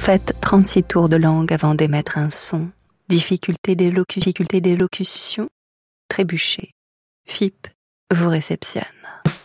Faites 36 tours de langue avant d'émettre un son. Difficulté d'élocution, trébuchez. FIP vous réceptionne.